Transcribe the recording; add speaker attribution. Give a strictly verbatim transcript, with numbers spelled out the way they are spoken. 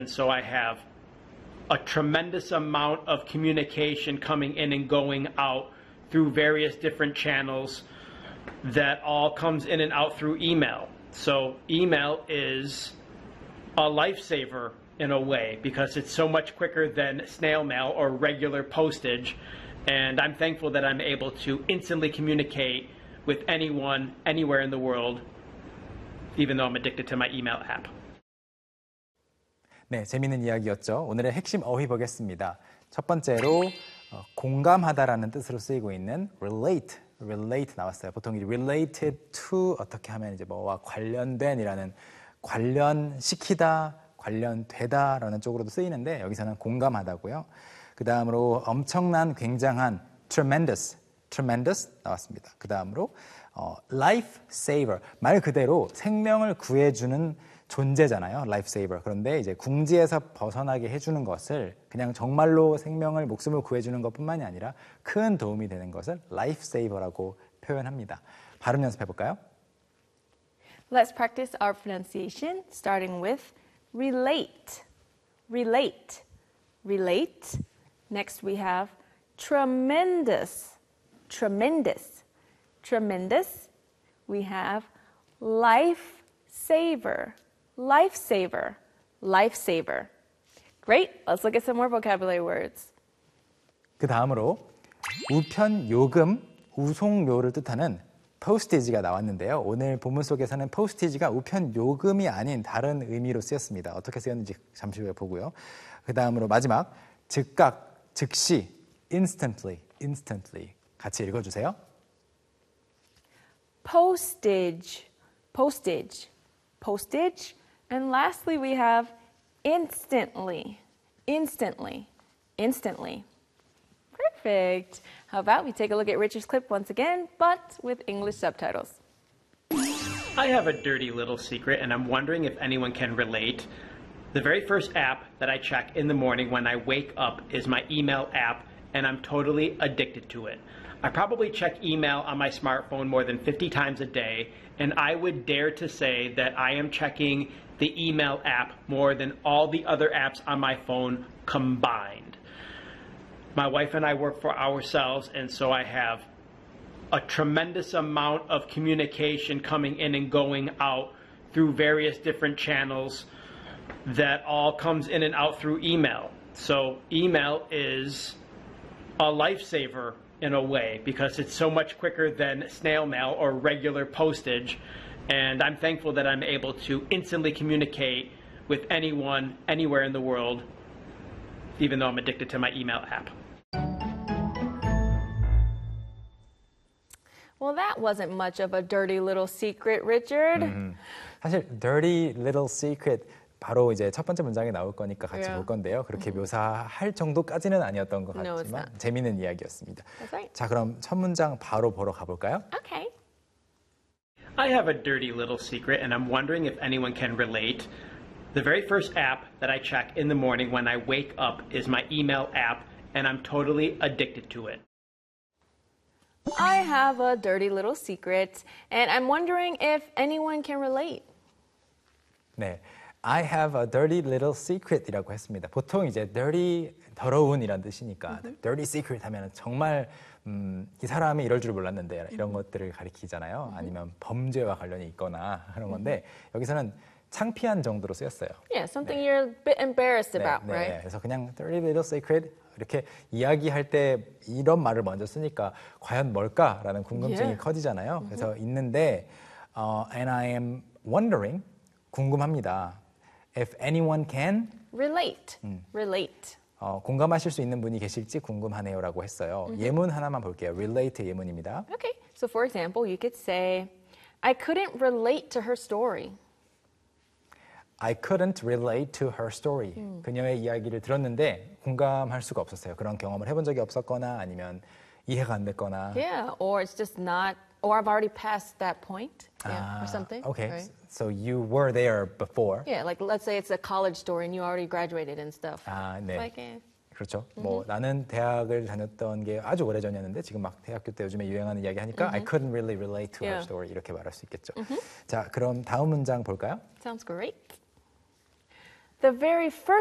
Speaker 1: And so I have a tremendous amount of communication coming in and going out through various different channels that all comes in and out through email. So email is a lifesaver in a way because it's so much quicker than snail mail or regular postage. And I'm thankful that I'm able to instantly communicate with anyone, anywhere in the world, even though I'm addicted to my email app.
Speaker 2: 네, 재미있는 이야기였죠. 오늘의 핵심 어휘 보겠습니다. 첫 번째로 어, 공감하다라는 뜻으로 쓰이고 있는 relate, relate 나왔어요. 보통 이 related to 어떻게 하면 이제 뭐와 관련된이라는 관련시키다, 관련되다라는 쪽으로도 쓰이는데 여기서는 공감하다고요. 그 다음으로 엄청난, 굉장한 tremendous, tremendous 나왔습니다. 그 다음으로 어, life saver, 말 그대로 생명을 구해주는 존재잖아요. life saver. 그런데 이제 궁지에서 벗어나게 해주는 것을 그냥 정말로 생명을, 목숨을 구해주는 것뿐만이 아니라 큰 도움이 되는 것을 life saver라고 표현합니다. 발음 연습해 볼까요?
Speaker 3: Let's practice our pronunciation, starting with relate, relate, relate. Next we have tremendous, tremendous, tremendous. We have life saver, lifesaver, lifesaver. Great. Let's look at some more vocabulary words.
Speaker 2: 그 다음으로 우편 요금, 우송료를 뜻하는 postage가 나왔는데요. 오늘 본문 속에서는 postage가 우편 요금이 아닌 다른 의미로 쓰였습니다. 어떻게 쓰였는지 잠시 후에 보고요. 그 다음으로 마지막 즉각, 즉시, instantly, instantly 같이 읽어주세요.
Speaker 3: Postage, postage, postage. And lastly, we have instantly, instantly, instantly. Perfect. How about we take a look at Richard's clip once again, but with English subtitles.
Speaker 1: I have a dirty little secret, and I'm wondering if anyone can relate. The very first app that I check in the morning when I wake up is my email app, and I'm totally addicted to it. I probably check email on my smartphone more than fifty times a day, and I would dare to say that I am checking the email app more than all the other apps on my phone combined. My wife and I work for ourselves, and so I have a tremendous amount of communication coming in and going out through various different channels that all comes in and out through email. So email is a lifesaver in a way because it's so much quicker than snail mail or regular postage. And I'm thankful that I'm able to instantly communicate with anyone, anywhere in the world, even though I'm addicted to my email app.
Speaker 3: Well, that wasn't much of a dirty little secret, Richard.
Speaker 2: 음, 사실 dirty little secret 바로 이제 첫 번째 문장에 나올 거니까 같이
Speaker 3: Yeah.
Speaker 2: 볼 건데요. 그렇게 묘사할 정도까지는 아니었던 것
Speaker 3: No, it's
Speaker 2: 같지만
Speaker 3: not.
Speaker 2: 재미있는 이야기였습니다.
Speaker 3: That's right.
Speaker 2: 자, 그럼 첫 문장 바로 보러 가볼까요?
Speaker 3: Okay.
Speaker 1: I have a dirty little secret, and I'm wondering if anyone can relate. The very first app that I check in the morning when I wake up is my email app, and I'm totally addicted to it.
Speaker 3: I have a dirty little secret, and I'm wondering if anyone can relate.
Speaker 2: 네, I have a dirty little secret이라고 했습니다. 보통 이제 dirty, 더러운이란 뜻이니까
Speaker 3: Mm-hmm.
Speaker 2: dirty secret 하면 정말 음, 이 사람이 이럴 줄 몰랐는데 이런
Speaker 3: Mm-hmm.
Speaker 2: 것들을 가리키잖아요. 아니면 범죄와 관련이 있거나 그런 건데 여기서는 창피한 정도로 쓰였어요.
Speaker 3: Yeah, something you're a bit embarrassed
Speaker 2: 네,
Speaker 3: about,
Speaker 2: 네,
Speaker 3: right?
Speaker 2: 그래서 그냥 dirty little secret 이렇게 이야기할 때 이런 말을 먼저 쓰니까 과연 뭘까라는 궁금증이
Speaker 3: Yeah.
Speaker 2: 커지잖아요. 그래서 있는데 어, and I am wondering 궁금합니다. If anyone can
Speaker 3: Relate, relate.
Speaker 2: 어, 공감하실 수 있는 분이 계실지 궁금하네요라고 했어요. 예문 하나만 볼게요. relate 예문입니다.
Speaker 3: Okay, so for example, you could say, I couldn't relate to her story.
Speaker 2: I couldn't relate to her story. 그녀의 이야기를 들었는데 공감할 수가 없었어요. 그런 경험을 해본 적이 없었거나 아니면 이해가 안 됐거나.
Speaker 3: Yeah, or it's just not, or I've already passed that point, yeah,
Speaker 2: 아,
Speaker 3: or something.
Speaker 2: Okay,
Speaker 3: right?
Speaker 2: so you were there before.
Speaker 3: Yeah, like let's say it's a college story and you already graduated and stuff.
Speaker 2: 아, 네.
Speaker 3: Like, eh.
Speaker 2: 그렇죠. 뭐 나는 대학을 다녔던 게 아주 오래전이었는데 지금 막 대학교 때 요즘에 유행하는 이야기 하니까 I couldn't really relate to her
Speaker 3: Yeah.
Speaker 2: story 이렇게 말할 수 있겠죠. 자, 그럼 다음 문장 볼까요?
Speaker 3: Sounds great. The very first